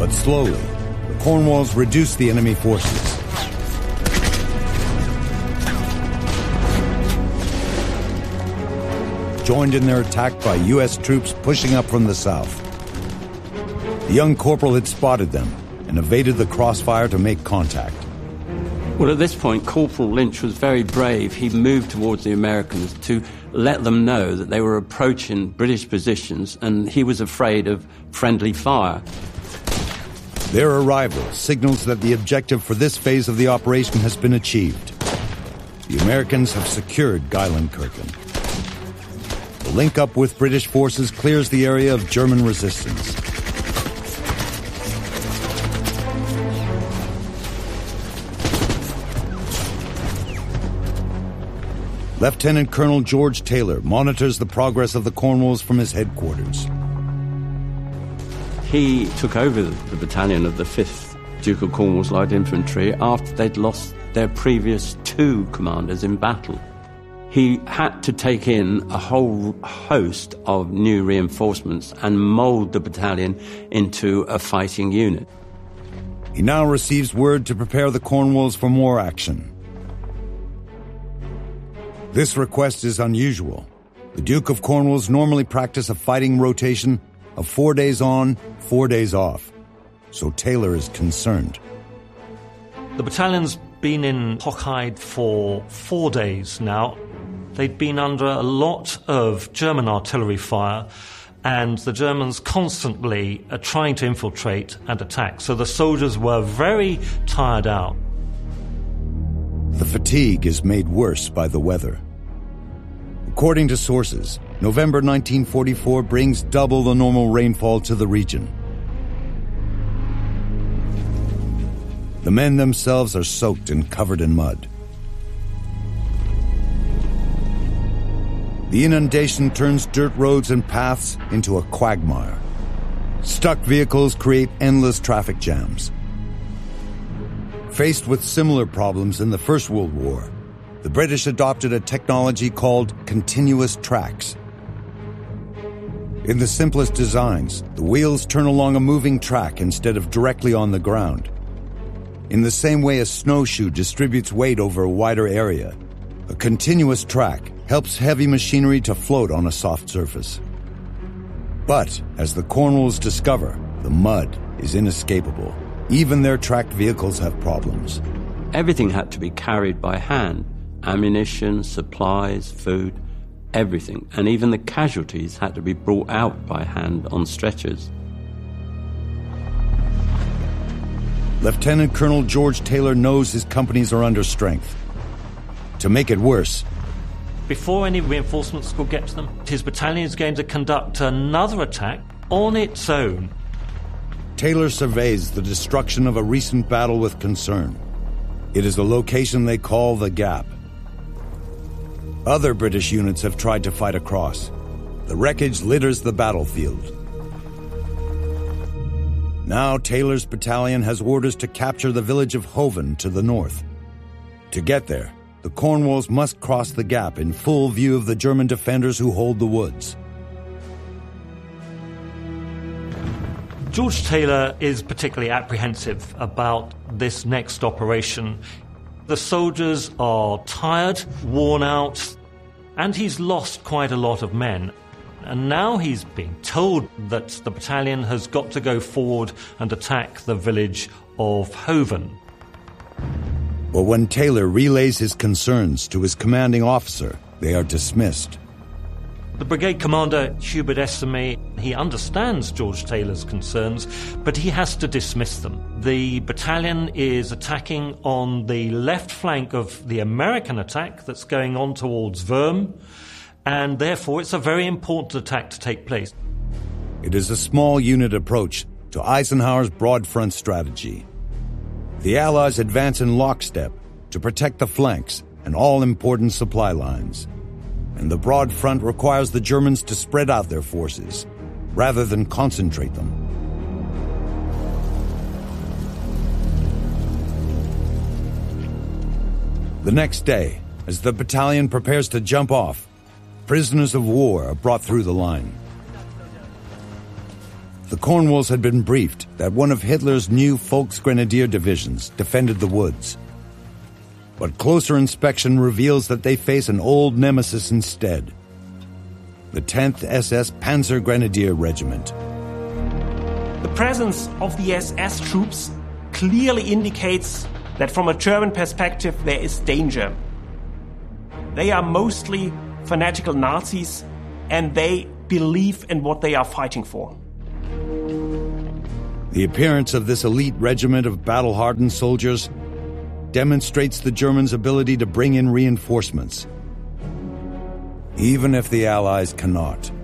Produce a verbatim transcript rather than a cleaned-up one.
But slowly, the Cornwalls reduced the enemy forces. Joined in their attack by U S troops pushing up from the south. The young corporal had spotted them and evaded the crossfire to make contact. Well, at this point, Corporal Lynch was very brave. He moved towards the Americans to let them know that they were approaching British positions, and he was afraid of friendly fire. Their arrival signals that the objective for this phase of the operation has been achieved. The Americans have secured Geilenkirchen. The link-up with British forces clears the area of German resistance. Lieutenant Colonel George Taylor monitors the progress of the Cornwalls from his headquarters. He took over the battalion of the fifth Duke of Cornwall's Light Infantry after they'd lost their previous two commanders in battle. He had to take in a whole host of new reinforcements and mould the battalion into a fighting unit. He now receives word to prepare the Cornwalls for more action. This request is unusual. The Duke of Cornwalls normally practice a fighting rotation of four days on, four days off. So Taylor is concerned. The battalion's been in Hochheide for four days now. They'd been under a lot of German artillery fire, and the Germans constantly are trying to infiltrate and attack. So the soldiers were very tired out. The fatigue is made worse by the weather. According to sources, November nineteen forty-four brings double the normal rainfall to the region. The men themselves are soaked and covered in mud. The inundation turns dirt roads and paths into a quagmire. Stuck vehicles create endless traffic jams. Faced with similar problems in the First World War, the British adopted a technology called continuous tracks. In the simplest designs, the wheels turn along a moving track instead of directly on the ground. In the same way a snowshoe distributes weight over a wider area, a continuous track helps heavy machinery to float on a soft surface. But, as the Cornwalls discover, the mud is inescapable. Even their tracked vehicles have problems. Everything had to be carried by hand. Ammunition, supplies, food, everything. And even the casualties had to be brought out by hand on stretchers. Lieutenant Colonel George Taylor knows his companies are under strength. To make it worse, before any reinforcements could get to them, his battalion is going to conduct another attack on its own. Taylor surveys the destruction of a recent battle with concern. It is a location they call the Gap. Other British units have tried to fight across. The wreckage litters the battlefield. Now Taylor's battalion has orders to capture the village of Hoven to the north. To get there, the Cornwalls must cross the Gap in full view of the German defenders who hold the woods. George Taylor is particularly apprehensive about this next operation. The soldiers are tired, worn out, and he's lost quite a lot of men. And now he's being told that the battalion has got to go forward and attack the village of Hoven. But when Taylor relays his concerns to his commanding officer, they are dismissed. The brigade commander, Hubert Essermy, he understands George Taylor's concerns, but he has to dismiss them. The battalion is attacking on the left flank of the American attack that's going on towards Worm, and therefore it's a very important attack to take place. It is a small unit approach to Eisenhower's broad front strategy. The Allies advance in lockstep to protect the flanks and all important supply lines. And the broad front requires the Germans to spread out their forces, rather than concentrate them. The next day, as the battalion prepares to jump off, prisoners of war are brought through the line. the Cornwalls had been briefed that one of Hitler's new Volksgrenadier divisions defended the woods. But closer inspection reveals that they face an old nemesis instead: the tenth S S Panzer Grenadier Regiment. The presence of the S S troops clearly indicates that from a German perspective there is danger. They are mostly fanatical Nazis, and they believe in what they are fighting for. The appearance of this elite regiment of battle-hardened soldiers demonstrates the Germans' ability to bring in reinforcements, even if the Allies cannot.